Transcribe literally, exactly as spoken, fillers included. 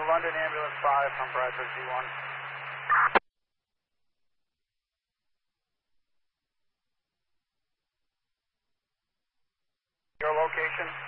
London Ambulance five from Bradford G one. Your location?